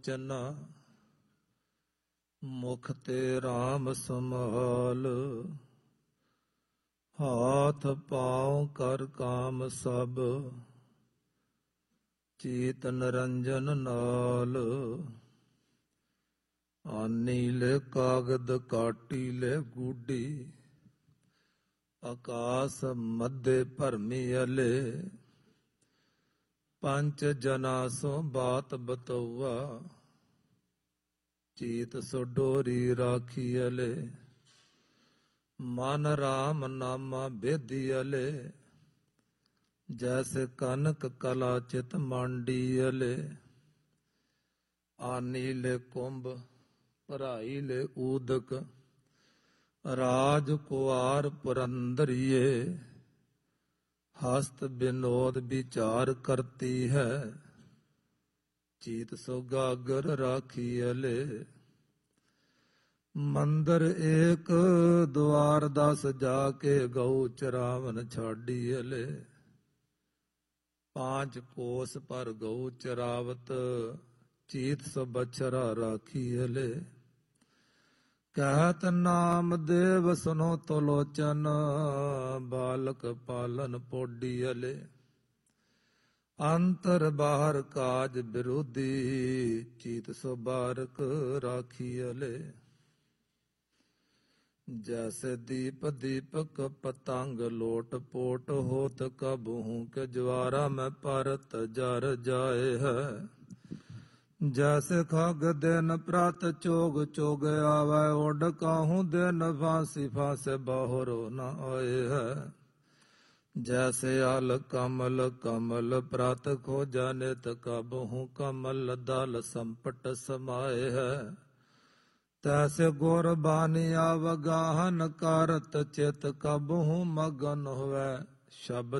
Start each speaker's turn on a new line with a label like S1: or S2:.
S1: ਚਨਾ ਮੁਖ ਤੇ RAM ਸੰਭਾਲ, ਹਾਥ ਪਾਉ ਕਰ ਕਾਮ ਸਭ, ਚੀਤ ਨਿਰੰਜਨ ਨਾਲ। ਆਨੀ ਲੈ ਕਾਗਦ ਕਾਟੀ ਲੈ ਗੂਡੀ, ਆਕਾਸ ਮਧੇ ਭਰਮੀ ਅਲੇ। ਪੰਚ ਜਨਾ ਸੋ ਬਾਤ ਬਤਉਆ, ਚੀਤ ਸੋ ਡੋਰੀ ਰਾਖੀ ਅਲੇ। ਮਨ RAM ਨਾਮਾ ਬੇਦੀ ਅਲੇ, ਜੈਸੇ ਕਨਕ ਕਲਾ ਚਿਤ ਮਾਂਡੀ ਅਲੇ। ਆਨੀ ਲੈ ਕੁੰਭ ਭਰਾਈ ਲੈ ਊਦਕ, ਰਾਜ ਕੁਆਰ ਪੁਰੰਦਰੀਏ। ਹਸਤ ਬਿਨੋਦ ਵਿਚਾਰ ਕਰਤੀ ਹੈ, ਚੀਤ ਸੋ ਗਾਗਰ ਰਾਖੀ ਅਲੇ। ਮੰਦਰ ਏਕ ਦੁਆਰ 10 ਜਾ ਕੇ, ਗਊ ਚਰਾਵਨ ਛਾਡੀ ਅਲੇ। 5 ਕੋਸ ਪਰ ਗਊ ਚਰਾਵਤ, ਚੀਤ ਸੋ ਬਛਰਾ ਰਾਖੀ ਅਲੇ। ਕਹਿਤ ਨਾਮਦੇਵ ਸੁਨੋ ਤੋਲੋਚਨ, ਬਾਲਕ ਪਾਲਨ ਪੋਡੀ ਅਲੇ। ਅੰਤਰ ਬਾਹਰ ਕਾਜ ਵਿਰੋਧੀ, ਚੀਤ ਸੋ ਬਾਰਕ ਰਾਖੀ ਅਲੇ। ਜੈਸੇ ਦੀਪ ਦੀਪਕ ਪਤੰਗ, ਲੋਟ ਪੋਟ ਹੋਤ ਕਬਹੂ ਕੇ। ਜਵਾਰਾ ਮੈਂ ਪਰਤ ਜਰ ਜਾਏ ਹੈ, ਜੈਸੇ ਖਗ ਦਿਨ ਪ੍ਰਤ ਚੋਗ ਚੋਗ ਆਵੈ। ਉੱਡ ਕਾਹੂ ਦਿਨ ਫਾਂਸੀ ਫਾਂਸੇ, ਬਾਹਰੋ ਨ ਆਏ ਹੈ। ਜੈਸੇ ਅਲ ਕਮਲ ਕਮਲ ਪ੍ਰਤ ਖੋਜੈ ਨਿਤ, ਕਬਹੂ ਕਮਲ ਦਲ ਸੰਪਟ ਸਮਾਏ ਹੈ। ਤੈਸੇ ਗੁਰ ਬਾਣੀ ਅਵਗਾਹਨ ਕਰਤ ਚਿਤ, ਕਬਹੂ ਮਗਨ ਹੋਵੈ ਸ਼ਬਦ